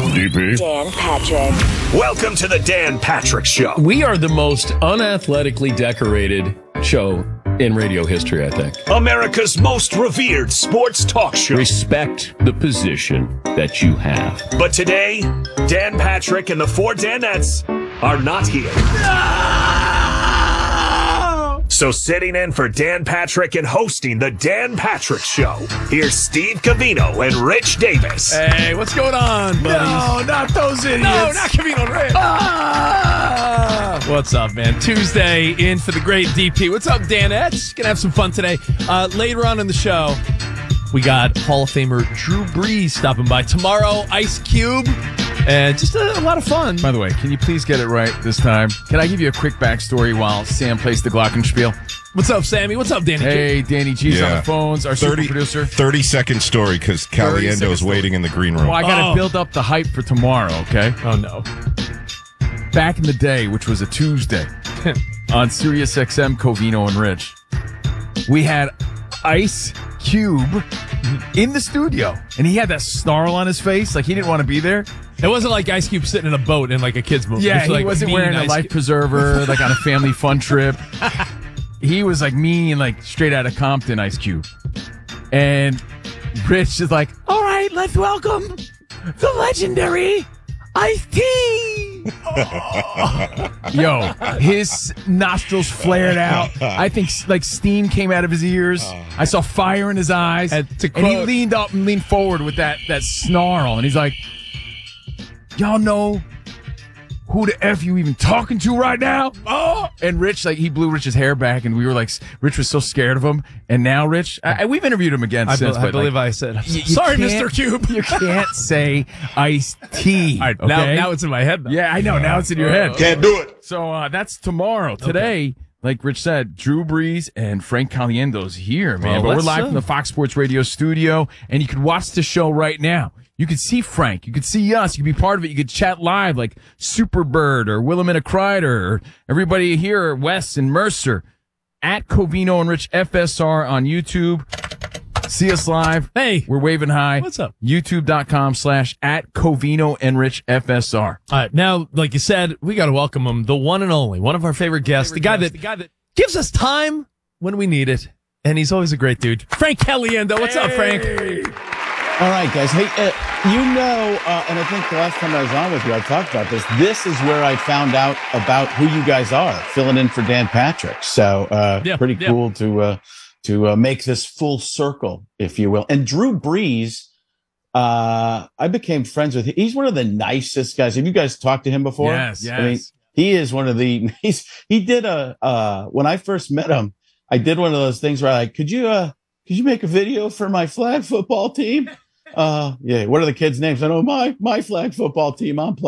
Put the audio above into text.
DP. Dan Patrick. Welcome to the Dan Patrick Show. We are the most unathletically decorated show in radio history, I think. America's most revered sports talk show. Respect the position that you have. But today, Dan Patrick and the four Danettes are not here. So sitting in for Dan Patrick and hosting the Dan Patrick Show, here's Steve Covino and Rich Davis. Hey, what's going on, buddies? No, not those idiots. No, not Covino and Rich. What's up, man? Tuesday in for the great DP. What's up, Danettes? Gonna have some fun today. Later on in the show, we got Hall of Famer Drew Brees stopping by. Tomorrow, Ice Cube. And just a lot of fun. By the way, can you please get it right this time? Can I give you a quick backstory while Sam plays the Glockenspiel? What's up, Sammy? What's up, Danny? Hey, Danny G's on the phones, our super producer. 30-second story because Caliendo's waiting in the green room. Well, I got to build up the hype for tomorrow, okay? Oh, no. Back in the day, which was a Tuesday, on Sirius XM, Covino and Rich, we had Ice Cube in the studio, and he had that snarl on his face, like he didn't want to be there. It wasn't like Ice Cube sitting in a boat in like a kid's movie. Yeah, he like wasn't wearing a life preserver, like on a family fun trip. He was like me and like straight out of Compton, Ice Cube. And Rich is like, all right, let's welcome the legendary Ice-T. Yo, his nostrils flared out. I think like steam came out of his ears. I saw fire in his eyes. And he leaned up and leaned forward with that snarl. And he's like, y'all know who the F you even talking to right now? Oh! And Rich, like, he blew Rich's hair back, and we were like, Rich was so scared of him. And now, Rich, we've interviewed him again since. I believe I said, sorry, Mr. Cube. You can't say Ice-T. All right, okay? now it's in my head. Though. Yeah, I know. Now it's in your head. Can't do it. So that's tomorrow. Today, like Rich said, Drew Brees and Frank Caliendo's here, man. Well, but we're live from the Fox Sports Radio studio, and you can watch the show right now. You could see Frank. You could see us. You could be part of it. You could chat live like Superbird or Willamette Kreider or everybody here, Wes and Mercer, at Covino and Rich FSR on YouTube. See us live. Hey. We're waving high. What's up? YouTube.com/at Covino and Rich FSR. All right. Now, like you said, we got to welcome him, the one and only, one of our favorite guests, the guy that gives us time when we need it. And he's always a great dude. Frank Caliendo. What's up, Frank? All right, guys. Hey, and I think the last time I was on with you, I talked about this. This is where I found out about who you guys are, filling in for Dan Patrick. So pretty cool to make this full circle, if you will. And Drew Brees, I became friends with him. He's one of the nicest guys. Have you guys talked to him before? Yes. I mean, he is one of the. He did when I first met him, I did one of those things where I could you make a video for my flag football team? What are the kids' names? I know my flag football team I'm playing.